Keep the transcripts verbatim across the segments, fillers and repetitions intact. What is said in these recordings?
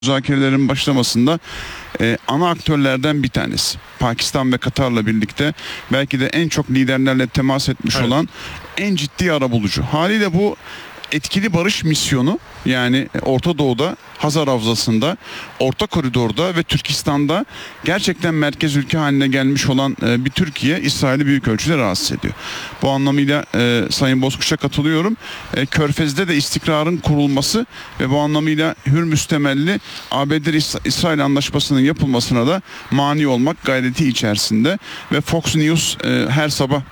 müzakerelerin başlamasında e, ana aktörlerden bir tanesi. Pakistan ve Katar'la birlikte belki de en çok liderlerle temas etmiş Evet. olan en ciddi arabulucu. Haliyle bu etkili barış misyonu, yani Orta Doğu'da, Hazar Havzası'nda, Orta Koridor'da ve Türkistan'da gerçekten merkez ülke haline gelmiş olan e, bir Türkiye, İsrail'i büyük ölçüde rahatsız ediyor. Bu anlamıyla e, Sayın Bozkuş'a katılıyorum. E, Körfez'de de istikrarın kurulması ve bu anlamıyla Hürmüz temelli A B D-İsrail anlaşmasının yapılmasına da mani olmak gayreti içerisinde ve Fox News e, her sabah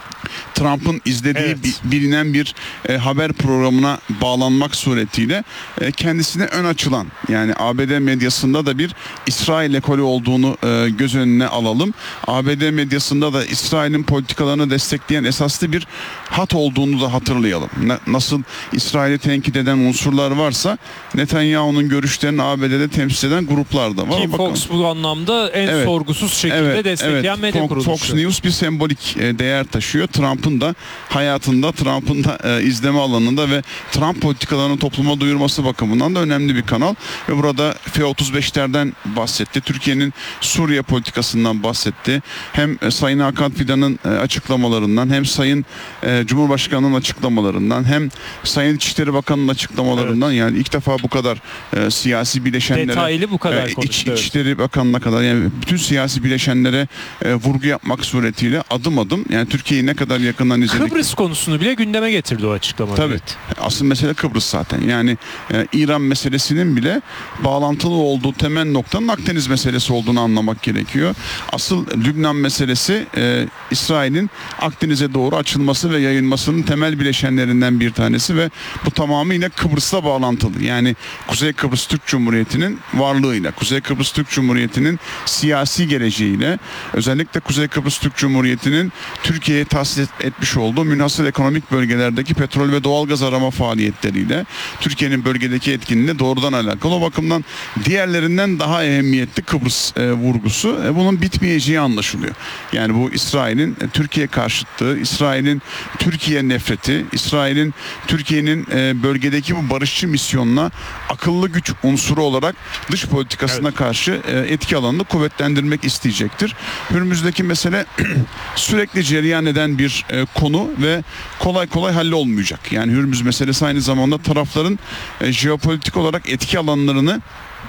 Trump'ın izlediği Evet. bi- bilinen bir e, haber programına bağlanmak suretiyle e, kendisine ön açılan, yani A B D medyasında da bir İsrail ekolü olduğunu e, göz önüne alalım. A B D medyasında da İsrail'in politikalarını destekleyen esaslı bir hat olduğunu da hatırlayalım. Na- nasıl İsrail'i tenkit eden unsurlar varsa, Netanyahu'nun görüşlerini A B D'de temsil eden gruplar da var. Ki Bakın. Fox bu anlamda en Evet. sorgusuz şekilde destekleyen medya Fo- kuruluşu. Fox News bir sembolik e, değer taşıyor. Trump'ın da hayatında, Trump'ın da e, izleme alanında ve Trump politikalarını topluma duyurması bakımından da önemli bir kanal. Ve burada F otuz beşlerden bahsetti. Türkiye'nin Suriye politikasından bahsetti. Hem e, Sayın Hakan Fidan'ın e, açıklamalarından, hem Sayın e, Cumhurbaşkanı'nın açıklamalarından, hem Sayın İçişleri Bakanı'nın açıklamalarından, yani ilk defa bu kadar e, siyasi bileşenlere, Detaylı bu kadar e, iç, konuştu. Evet. İçişleri Bakanı'na kadar, yani bütün siyasi bileşenlere e, vurgu yapmak suretiyle adım adım, yani Türkiye'yi ne kadar yakından izledik. Kıbrıs konusunu bile gündeme getirdi o açıklama. Tabii. Evet. Asıl mesele Kıbrıs zaten. Yani e, İran meselesinin bile bağlantılı olduğu temel noktanın Akdeniz meselesi olduğunu anlamak gerekiyor. Asıl Lübnan meselesi e, İsrail'in Akdeniz'e doğru açılması ve yayılmasının temel bileşenlerinden bir tanesi ve bu tamamıyla Kıbrıs'la bağlantılı. Yani Kuzey Kıbrıs Türk Cumhuriyeti'nin varlığıyla, Kuzey Kıbrıs Türk Cumhuriyeti'nin siyasi geleceğiyle, özellikle Kuzey Kıbrıs Türk Cumhuriyeti'nin Türkiye'ye tahsis etmiş olduğu münhasır ekonomik bölgelerdeki petrol ve doğalgaz arama faaliyetleriyle Türkiye'nin bölgedeki etkinliğine doğrudan alakalı. O bakımdan diğerlerinden daha ehemmiyetli Kıbrıs e, vurgusu. E, bunun bitmeyeceği anlaşılıyor. Yani bu İsrail'in e, Türkiye karşıtlığı, İsrail'in Türkiye nefreti, İsrail'in Türkiye'nin e, bölgedeki bu barışçı misyonuna akıllı güç unsuru olarak dış politikasına Evet. karşı e, etki alanını kuvvetlendirmek isteyecektir. Hürmüz'deki mesele sürekli cereyan eden bir e, konu ve kolay kolay hallolmayacak. Yani Hürmüz meselesi aynı zamanda tarafların e, jeopolitik olarak etki alanlarını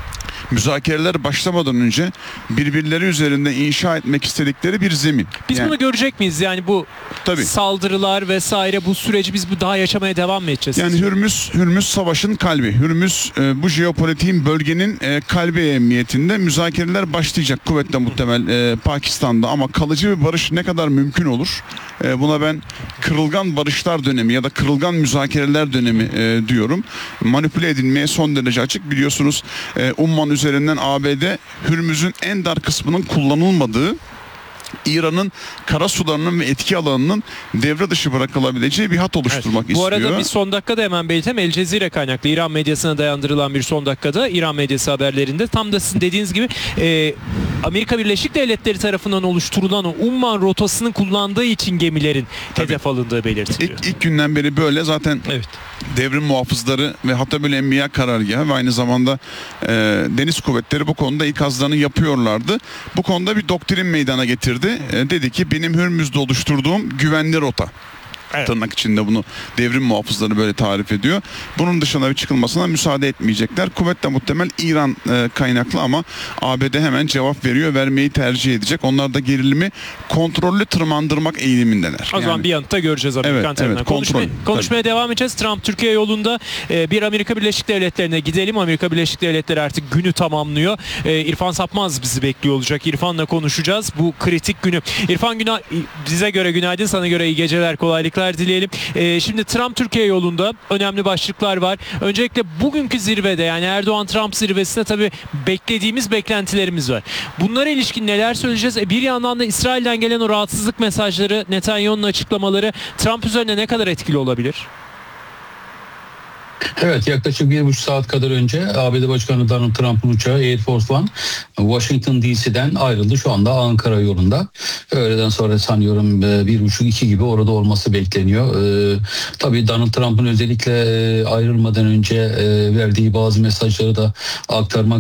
müzakereler başlamadan önce birbirleri üzerinde inşa etmek istedikleri bir zemin. Biz Yani, bunu görecek miyiz? Yani bu tabii. saldırılar vesaire, bu süreci biz bu daha yaşamaya devam mı edeceğiz? Yani Hürmüz, Hürmüz savaşın kalbi. Hürmüz e, bu jeopolitiğin, bölgenin e, kalbi ehemmiyetinde. Müzakereler başlayacak kuvvetle muhtemel e, Pakistan'da, ama kalıcı bir barış ne kadar mümkün olur? E, buna ben kırılgan barışlar dönemi ya da kırılgan müzakereler dönemi e, diyorum. Manipüle edilmeye son derece açık. Biliyorsunuz e, Umman üzerinden A B D Hürmüz'ün en dar kısmının kullanılmadığı, İran'ın kara sularının ve etki alanının devre dışı bırakılabileceği bir hat oluşturmak Evet. Bu istiyor. arada bir son dakikada hemen belirtelim. El Cezire kaynaklı İran medyasına dayandırılan bir son dakikada İran medyası haberlerinde tam da sizin dediğiniz gibi e, Amerika Birleşik Devletleri tarafından oluşturulan o Umman rotasını kullandığı için gemilerin Tabii. hedef alındığı belirtiliyor. İlk, ilk günden beri böyle zaten. Evet. Devrim muhafızları ve Hatabül Enbiya karargahı ve aynı zamanda e, deniz kuvvetleri bu konuda ikazlarını yapıyorlardı. Bu konuda bir doktrin meydana getirdi. E, dedi ki benim Hürmüz'de oluşturduğum güvenli rota. Evet. Tırnak içinde bunu devrim muhafızları böyle tarif ediyor. Bunun dışına bir çıkılmasına müsaade etmeyecekler. Kuvvetle muhtemel İran e, kaynaklı, ama A B D hemen cevap veriyor, vermeyi tercih edecek. Onlar da gerilimi kontrollü tırmandırmak eğilimindeler. O zaman bir yanıtta göreceğiz Amerikan Evet, tarafından. evet, Konuşmaya, kontrol, konuşmaya devam edeceğiz. Trump Türkiye yolunda e, bir Amerika Birleşik Devletleri'ne gidelim. Amerika Birleşik Devletleri artık günü tamamlıyor. E, İrfan Sapmaz bizi bekliyor olacak. İrfan'la konuşacağız bu kritik günü. İrfan, güna bize göre günaydın, sana göre iyi geceler, kolaylıklar dileyelim. E, şimdi Trump Türkiye yolunda önemli başlıklar var. Öncelikle bugünkü zirvede, yani Erdoğan-Trump zirvesinde tabii beklediğimiz beklentilerimiz var. Bunlara ilişkin neler söyleyeceğiz? E, bir yandan da İsrail'den gelen o rahatsızlık mesajları, Netanyahu'nun açıklamaları Trump üzerine ne kadar etkili olabilir? Evet, yaklaşık bir buçuk saat kadar önce A B D Başkanı Donald Trump'ın uçağı Air Force One Washington D C'den ayrıldı. Şu anda Ankara yolunda. Öğleden sonra sanıyorum bir buçuk iki gibi orada olması bekleniyor. Ee, tabii Donald Trump'ın özellikle ayrılmadan önce verdiği bazı mesajları da aktarmak